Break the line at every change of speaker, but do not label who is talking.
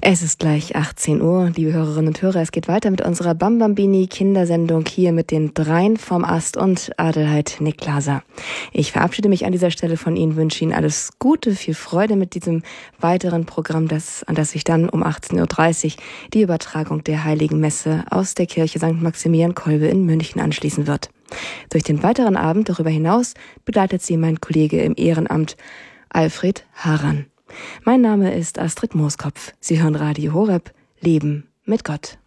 Es ist gleich 18 Uhr, liebe Hörerinnen und Hörer. Es geht weiter mit unserer Bambambini-Kindersendung hier mit den Dreien vom Ast und Adelheid Niklaser. Ich verabschiede mich an dieser Stelle von Ihnen, wünsche Ihnen alles Gute, viel Freude mit diesem weiteren Programm, an das sich dann um 18.30 Uhr die Übertragung der Heiligen Messe aus der Kirche St. Maximilian Kolbe in München anschließen wird. Durch den weiteren Abend darüber hinaus begleitet Sie mein Kollege im Ehrenamt Alfred Haran. Mein Name ist Astrid Mooskopf. Sie hören Radio Horeb, Leben mit Gott.